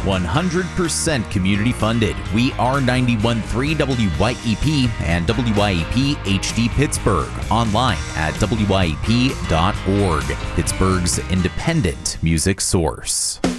100% community funded. We are 91.3 WYEP and WYEP HD Pittsburgh. Online at wyep.org. Pittsburgh's independent music source.